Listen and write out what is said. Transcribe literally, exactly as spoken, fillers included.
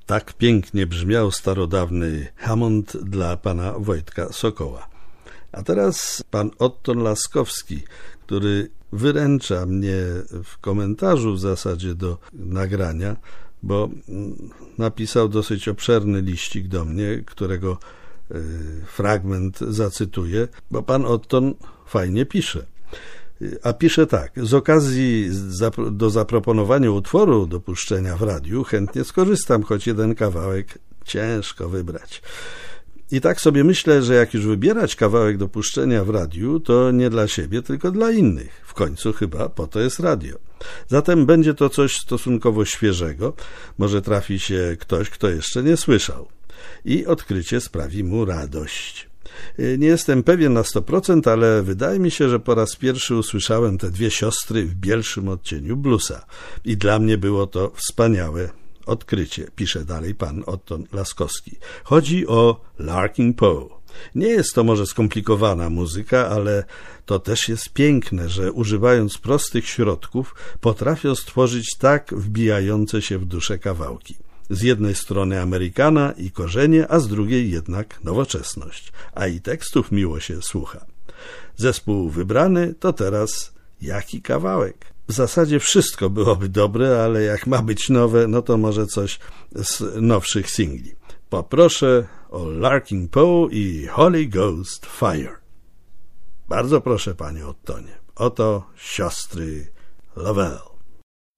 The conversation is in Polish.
Tak pięknie brzmiał starodawny Hammond dla pana Wojtka Sokoła. A teraz pan Otton Laskowski, który wyręcza mnie w komentarzu w zasadzie do nagrania, bo napisał dosyć obszerny liścik do mnie, którego y, fragment zacytuję, bo pan Otton fajnie pisze. A pisze tak: z okazji do zaproponowania utworu do puszczenia w radiu chętnie skorzystam, choć jeden kawałek ciężko wybrać. I tak sobie myślę, że jak już wybierać kawałek do puszczenia w radiu, to nie dla siebie, tylko dla innych. W końcu chyba po to jest radio. Zatem będzie to coś stosunkowo świeżego. Może trafi się ktoś, kto jeszcze nie słyszał. I odkrycie sprawi mu radość. Nie jestem pewien na sto procent, ale wydaje mi się, że po raz pierwszy usłyszałem te dwie siostry w bielszym odcieniu bluesa. I dla mnie było to wspaniałe odkrycie, pisze dalej pan Otton Laskowski. Chodzi o Larkin Poe. Nie jest to może skomplikowana muzyka, ale to też jest piękne, że używając prostych środków potrafią stworzyć tak wbijające się w duszę kawałki. Z jednej strony Amerykana i korzenie, a z drugiej jednak nowoczesność. A i tekstów miło się słucha. Zespół wybrany to teraz jaki kawałek? W zasadzie wszystko byłoby dobre, ale jak ma być nowe, no to może coś z nowszych singli. Poproszę o Larkin Poe i Holy Ghost Fire. Bardzo proszę, panie Ottonie. Oto siostry Lovell.